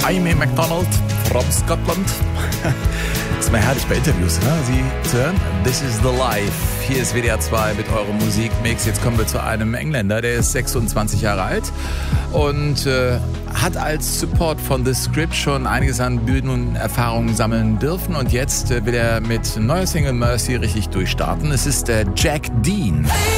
Amy MacDonald from Scotland. Ist mal herrlich bei Interviews, ne? Sie zu hören. This is the life. Hier ist WDR 2 mit eurem Musikmix. Jetzt kommen wir zu einem Engländer, der ist 26 Jahre alt und hat als Support von The Script schon einiges an Bühnenerfahrungen sammeln dürfen. Und jetzt will er mit neuer Single Mercy richtig durchstarten. Es ist der Jack Dean.